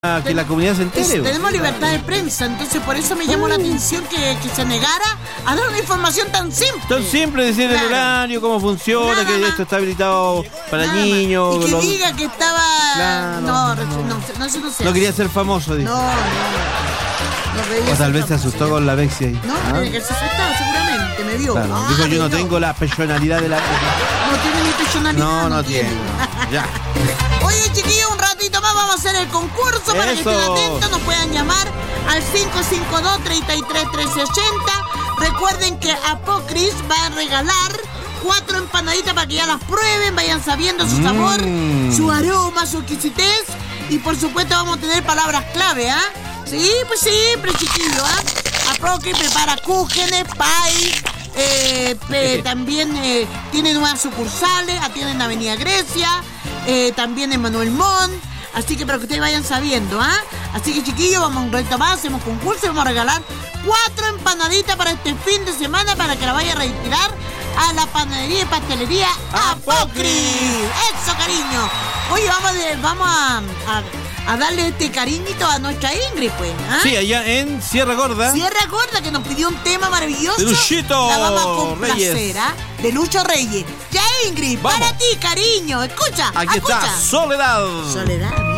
que la comunidad se entere. Tenemos libertad de prensa, entonces por eso me llamó la atención que se negara a dar una información tan simple. Tan simple, decir el horario, cómo funciona, Nada que más. esto está habilitado para niños. Y que diga que estaba... Claro, no sé. No quería ser famoso, dijo. No O tal vez se asustó con la Bexi ahí. No, que se asustaba seguramente, me vio. Claro, dijo yo no tengo la personalidad de la... No tiene ni personalidad. No tiene. Ya. Oye, chiquillos, un ratito más vamos a hacer el concurso para que estén atentos. Nos puedan llamar al 552-33-1380. Recuerden que Apocris va a regalar 4 empanaditas para que ya las prueben, vayan sabiendo su sabor, su aroma, su exquisitez. Y por supuesto vamos a tener palabras clave, ¿ah? Sí, pues siempre, chiquillos, ¿ah? Apocris prepara cúgenes, pie, también tiene nuevas sucursales, atienden en Avenida Grecia, también en Manuel Montt, así que para que ustedes vayan sabiendo, ¿ah? Así que chiquillos, vamos un reto más, hacemos concurso y vamos a regalar 4 empanaditas para este fin de semana para que la vaya a retirar a la panadería y pastelería Apocris. Eso, cariño. Oye, vamos a darle este cariñito a nuestra Ingrid, pues, ¿ah? Sí, allá en Sierra Gorda. Sierra Gorda, que nos pidió un tema maravilloso. De Luchito La vamos a complacer, Reyes. ¿ah? De Lucho Reyes. Ya, Ingrid, vamos. para ti, cariño. Escucha. Aquí está Soledad. Soledad.